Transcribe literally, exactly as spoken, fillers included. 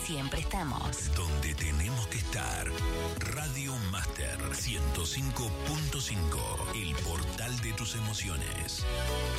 siempre estamos. Donde tenemos que estar. Radio Master ciento cinco punto cinco, el portal de tus emociones.